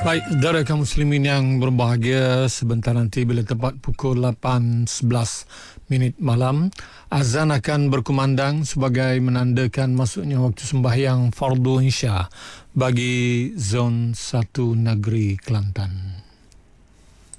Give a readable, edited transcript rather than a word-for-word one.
Baik, saudara kaum muslimin yang berbahagia, sebentar nanti bila tepat pukul 8.11 malam, azan akan berkumandang sebagai menandakan masuknya waktu sembahyang fardu Isya bagi zon 1 negeri Kelantan.